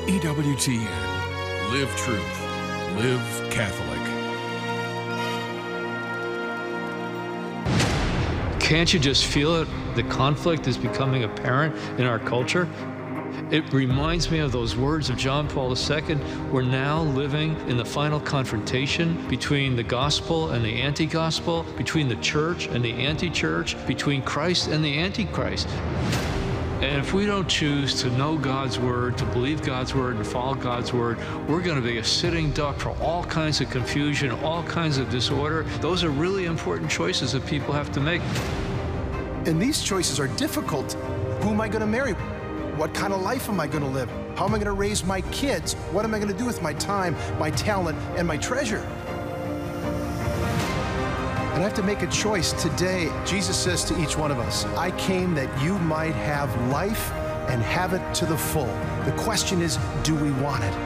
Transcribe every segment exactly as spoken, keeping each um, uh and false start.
E W T N. Live truth. Live Catholic. Can't you just feel it? The conflict is becoming apparent in our culture. It reminds me of those words of John Paul the Second. We're now living in the final confrontation between the gospel and the anti-gospel, between the church and the anti-church, between Christ and the antichrist. And if we don't choose to know God's word, to believe God's word, and follow God's word, we're going to be a sitting duck for all kinds of confusion, all kinds of disorder. Those are really important choices that people have to make. And these choices are difficult. Who am I going to marry? What kind of life am I going to live? How am I going to raise my kids? What am I going to do with my time, my talent, and my treasure? And I have to make a choice today. Jesus says to each one of us, I came that you might have life and have it to the full. The question is, do we want it?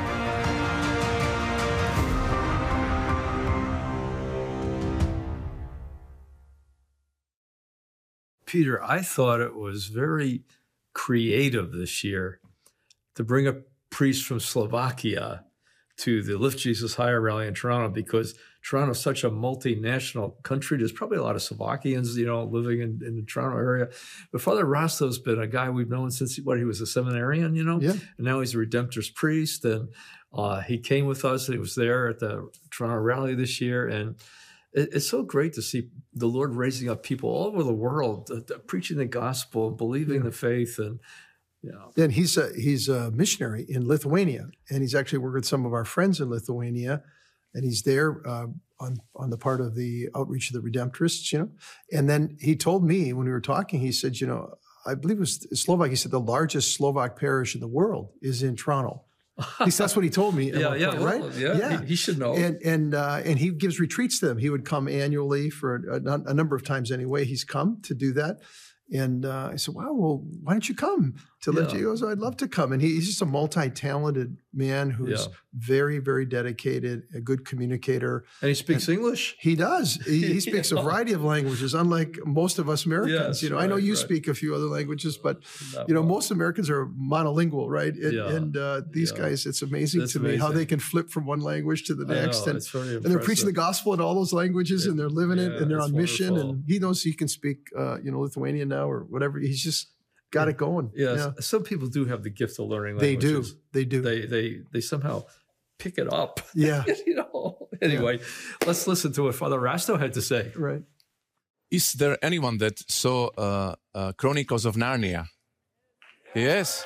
Peter, I thought it was very creative this year to bring a priest from Slovakia to the Lift Jesus Higher rally in Toronto, because Toronto is such a multinational country. There's probably a lot of Slovakians, you know, living in, in the Toronto area. But Father Rasto's been a guy we've known since, what, he was a seminarian, you know? Yeah. And now he's a Redemptorist priest. And uh, he came with us, and he was there at the Toronto rally this year. And it, it's so great to see the Lord raising up people all over the world, uh, preaching the gospel, believing Yeah. the faith. And Yeah. And he's a, he's a missionary in Lithuania, and he's actually worked with some of our friends in Lithuania, and he's there uh, on on the part of the outreach of the Redemptorists, you know. And then he told me when we were talking, he said, you know, I believe it was Slovak. He said the largest Slovak parish in the world is in Toronto. At least that's what he told me. At Yeah, one yeah, point, well, right? yeah, he- he should know. And and uh, and he gives retreats to them. He would come annually for a, a number of times anyway. He's come to do that. And uh, I said, wow, well, why don't you come to Lift? Yeah. He goes, I'd love to come. And he, he's just a multi-talented man who's Yeah. very, very dedicated, a good communicator. And he speaks English? He does. He, he speaks a Yeah. variety of languages, unlike most of us Americans. Yes, you know, I know right, you right. speak a few other languages, but Not you know, well. most Americans are monolingual, right? And, Yeah. and uh, these Yeah. guys, it's amazing It's to me how amazing. they can flip from one language to the I next. know, and, it's very and they're preaching the impressive. gospel in all those languages, It- and they're living it, yeah, and they're it's on mission. wonderful. And he knows he can speak, uh, you know, Lithuanian now or whatever. He's just got it going. Yes. Yeah. Some people do have the gift of learning They do. languages. They do. They they they somehow pick it up. Yeah. you know. Anyway, let's listen to what Father Rasto had to say. Right. Is there anyone that saw uh, uh, Chronicles of Narnia? Yes.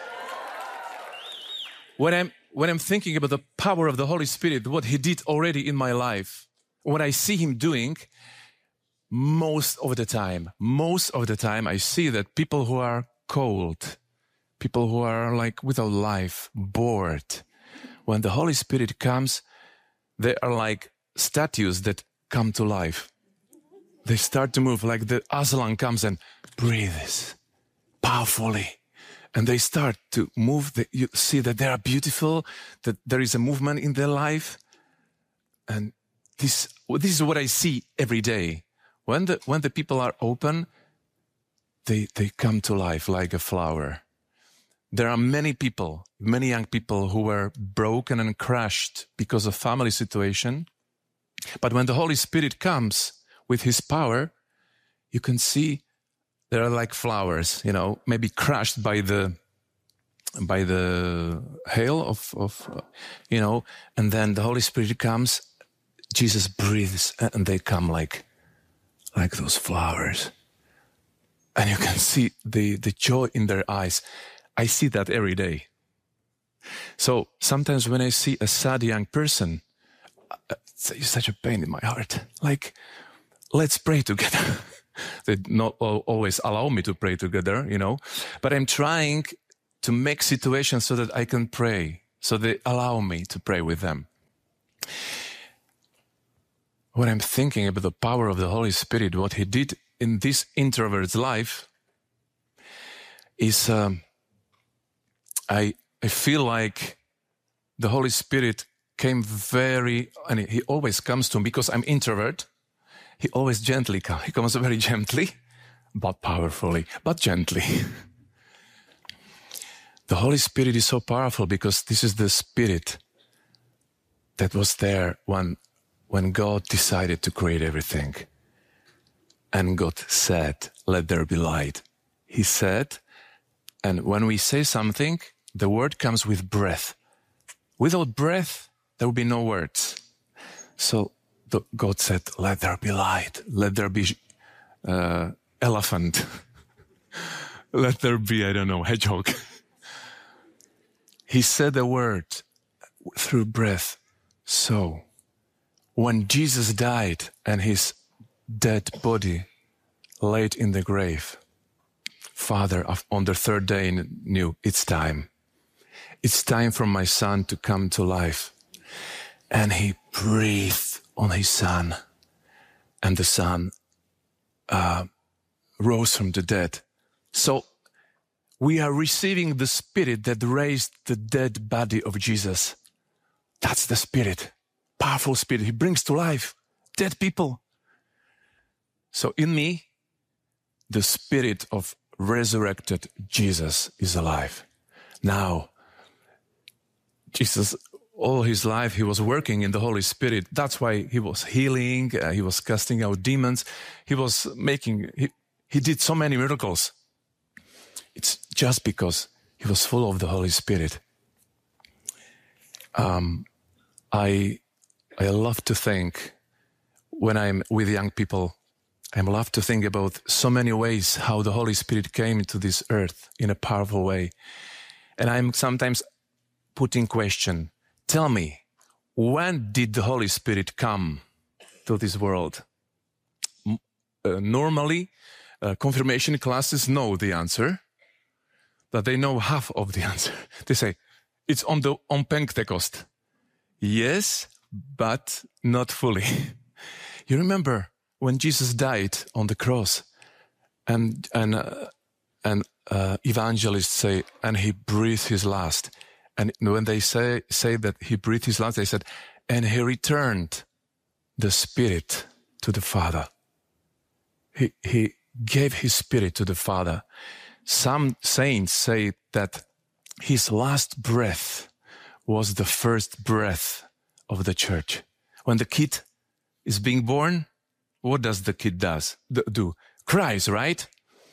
When I'm when I'm thinking about the power of the Holy Spirit, what He did already in my life, what I see Him doing, most of the time, most of the time, I see that people who are cold, people who are like without life, bored, when the Holy Spirit comes, they are like statues that come to life. They start to move like the Aslan comes and breathes powerfully. And they start to move. The, you see that they are beautiful, that there is a movement in their life. And this, this is what I see every day. When the, when the people are open, they, they come to life like a flower. There are many people, many young people who were broken and crushed because of family situation. But when the Holy Spirit comes with His power, you can see they're like flowers, you know, maybe crushed by the, by the hail of, of, uh, you know, and then the Holy Spirit comes, Jesus breathes, and they come like, like those flowers. And you can see the, the joy in their eyes. I see that every day. So sometimes when I see a sad young person, uh, it's such a pain in my heart. Like, let's pray together. They not always allow me to pray together, you know, but I'm trying to make situations so that I can pray, so they allow me to pray with them. When I'm thinking about the power of the Holy Spirit, what He did in this introvert's life is, um, I, I feel like the Holy Spirit came very, and He always comes to me because I'm introvert. He always gently comes. He comes very gently, but powerfully, but gently. The Holy Spirit is so powerful because this is the Spirit that was there when, when God decided to create everything. And God said, let there be light. He said, and when we say something, the word comes with breath. Without breath, there will be no words. So the, God said, let there be light. Let there be uh, elephant. Let there be, I don't know, hedgehog. He said the word through breath. So when Jesus died and his dead body laid in the grave, Father, on the third day knew it's time. It's time for my son to come to life. And he breathed on his son. And the son uh, rose from the dead. So we are receiving the Spirit that raised the dead body of Jesus. That's the Spirit. Powerful Spirit. He brings to life dead people. So in me, the Spirit of resurrected Jesus is alive. Now, Jesus, all his life, he was working in the Holy Spirit. That's why he was healing, uh, he was casting out demons. He was making, he, he did so many miracles. It's just because he was full of the Holy Spirit. Um, I, I love to think when I'm with young people, I love to think about so many ways how the Holy Spirit came into this earth in a powerful way. And I'm sometimes putting question, tell me, when did the Holy Spirit come to this world? Uh, normally, uh, confirmation classes know the answer, but they know half of the answer. They say, it's on the on Pentecost. Yes, but not fully. You remember when Jesus died on the cross, and and uh, and uh, evangelists say, and he breathed his last. And when they say say that he breathed his last, they said, and he returned the Spirit to the Father. He he gave his Spirit to the Father. Some saints say that his last breath was the first breath of the church. When the kid is being born, what does the kid does, do? Cries, right?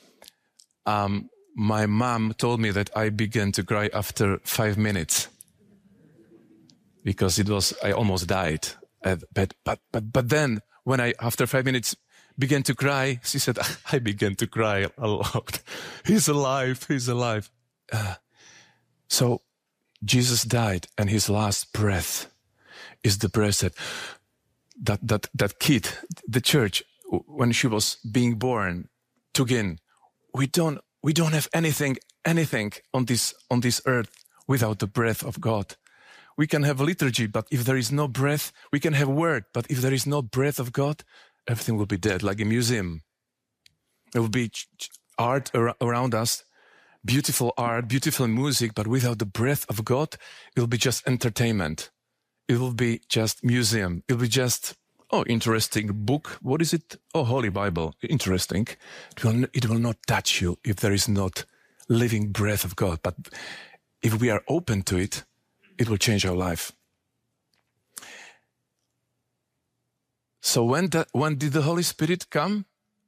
Um, my mom told me that I began to cry after five minutes because it was, I almost died. Uh, but, but, but, but then when I, after five minutes began to cry, she said, I began to cry a lot. He's alive. He's alive. Uh, so Jesus died and his last breath is the breath that That, that, that kid, the church, when she was being born, took in. We don't, we don't have anything, anything on this, on this earth without the breath of God. We can have liturgy, but if there is no breath, we can have word, but if there is no breath of God, everything will be dead, like a museum. There will be art ar- around us, beautiful art, beautiful music, but without the breath of God, it will be just entertainment. It will be just museum. It will be just, oh, interesting book. What is it? Oh, Holy Bible. Interesting. It will, it will not touch you if there is not living breath of God. But if we are open to it, it will change our life. So when, that, when did the Holy Spirit come?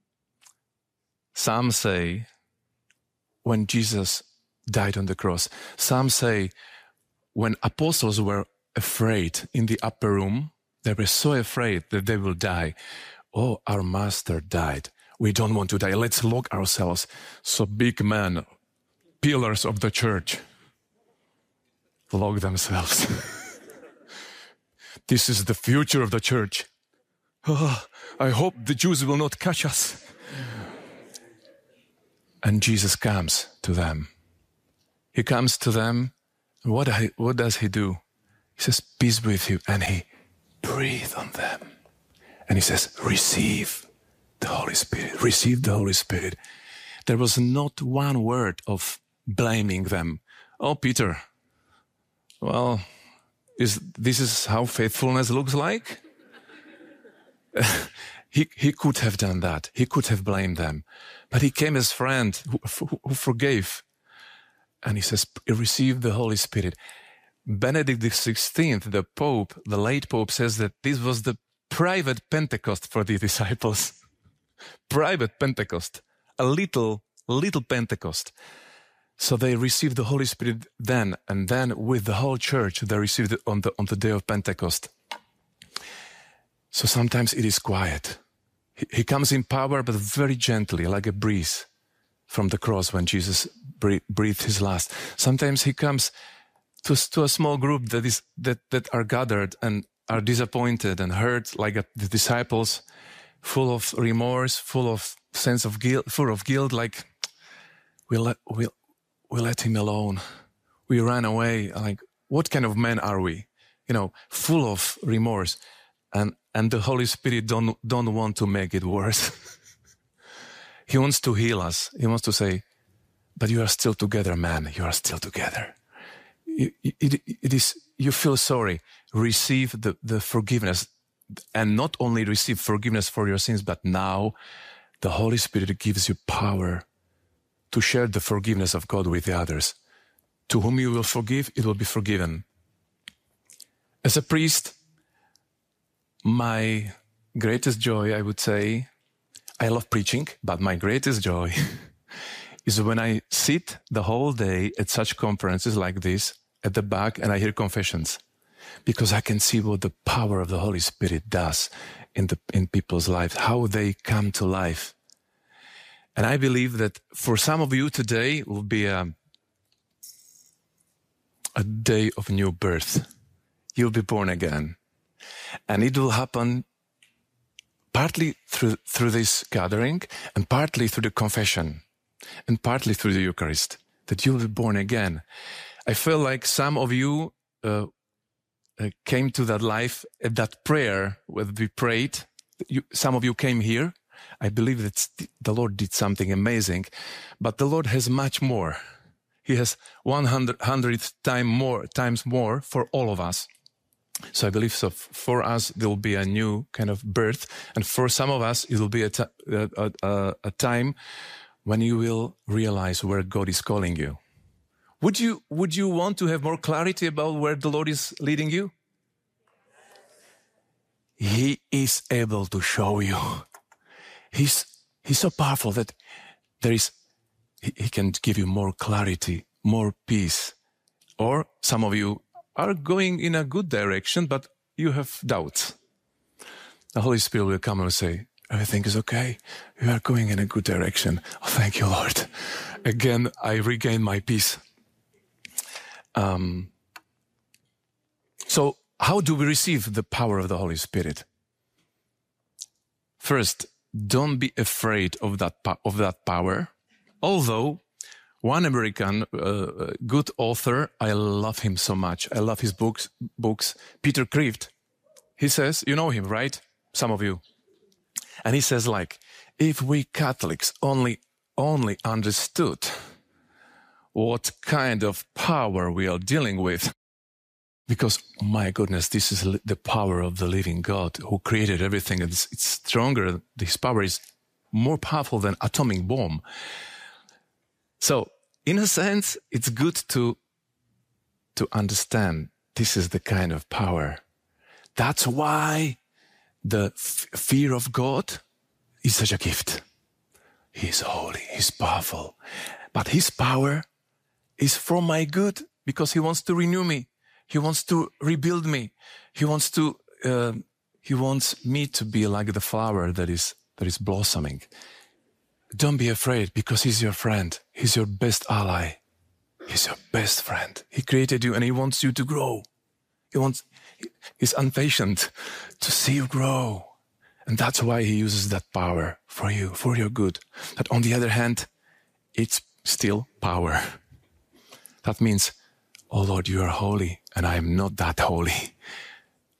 Some say when Jesus died on the cross. Some say when apostles were afraid in the upper room, they were so afraid that they will die. Oh, our master died. We don't want to die. Let's lock ourselves. So big men, pillars of the church, lock themselves. This is the future of the church. Oh, I hope the Jews will not catch us. And Jesus comes to them. He comes to them. What, what does he do? He says, peace be with you. And he breathes on them. And he says, receive the Holy Spirit. Receive the Holy Spirit. There was not one word of blaming them. Oh, Peter, well, is this is how faithfulness looks like? he, he could have done that. He could have blamed them. But he came as friend who, who forgave. and he says, receive the Holy Spirit. Benedict the sixteenth, the Pope, the late Pope, says that this was the private Pentecost for the disciples. Private Pentecost, a little, little Pentecost. So they received the Holy Spirit then, and then with the whole church, they received it on the, on the day of Pentecost. So sometimes it is quiet. He, he comes in power, but very gently, like a breeze from the cross when Jesus breathed his last. Sometimes he comes to, to a small group that is that, that are gathered and are disappointed and hurt, like the disciples, full of remorse, full of sense of guilt, full of guilt, like we let we we let him alone. We ran away. Like, what kind of men are we? You know, full of remorse, and and the Holy Spirit don't don't want to make it worse. He wants to heal us. He wants to say, "But you are still together, man. You are still together." It, it, it is. You feel sorry. Receive the, the forgiveness, and not only receive forgiveness for your sins, but now the Holy Spirit gives you power to share the forgiveness of God with the others. To whom you will forgive, it will be forgiven. As a priest, my greatest joy, I would say, I love preaching, but my greatest joy is when I sit the whole day at such conferences like this, at the back, and I hear confessions, because I can see what the power of the Holy Spirit does in the in people's lives, how they come to life. And I believe that for some of you today will be a, a day of new birth. You'll be born again. And it will happen partly through through this gathering, and partly through the confession, and partly through the Eucharist, that you'll be born again. I feel like some of you uh, uh, came to that life at that prayer when we prayed. You, some of you came here. I believe that the Lord did something amazing, but the Lord has much more. He has one hundred, hundred time more, times more for all of us. So I believe so. For us, there will be a new kind of birth, and for some of us, it will be a, t- a, a, a time when you will realize where God is calling you. Would you would you want to have more clarity about where the Lord is leading you? He is able to show you. He's he's so powerful that there is he, he can give you more clarity, more peace. Or some of you are going in a good direction, but you have doubts. The Holy Spirit will come and say, everything is okay. You are going in a good direction. Oh, thank you, Lord. Again, I regain my peace. Um, so how do we receive the power of the Holy Spirit? First, don't be afraid of that, po- of that power. Although one American uh, good author, I love him so much. I love his books, books. Peter Kreeft. He says, you know him, right? Some of you. And he says, like, if we Catholics only, only understood what kind of power we are dealing with, because, my goodness, this is the power of the living God who created everything. It's, it's stronger. This power is more powerful than atomic bomb. So, in a sense, it's good to, to understand this is the kind of power. That's why the f- fear of God is such a gift. He's holy, he's powerful. But his power is for my good, because he wants to renew me. He wants to rebuild me. He wants to, uh, he wants me to be like the flower that is, that is blossoming. Don't be afraid, because he's your friend. He's your best ally. He's your best friend. He created you and he wants you to grow. He wants, he's impatient to see you grow. And that's why he uses that power for you, for your good. But on the other hand, it's still power. That means, oh Lord, you are holy and I am not that holy.